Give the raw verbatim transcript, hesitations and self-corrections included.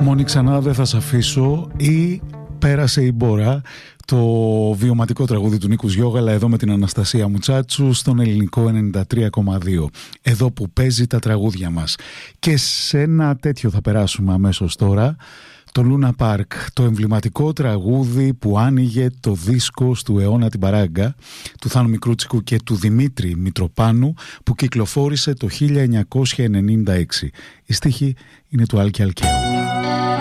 Μόνη ξανά δεν θα σ' αφήσω ή πέρασε η μπόρα, το βιωματικό τραγούδι του Νίκου Γιώγαλα εδώ με την Αναστασία Μουτσάτσου στον Ελληνικό ενενήντα τρία κόμμα δύο, εδώ που παίζει τα τραγούδια μας. Και σε ένα τέτοιο θα περάσουμε αμέσως τώρα, το Λούνα Πάρκ, το εμβληματικό τραγούδι που άνοιγε το δίσκο του αιώνα την παράγκα, του Θάνου Μικρούτσικου και του Δημήτρη Μητροπάνου, που κυκλοφόρησε το χίλια εννιακόσια ενενήντα έξι. Η στίχη είναι του Άλκη Αλκαίου.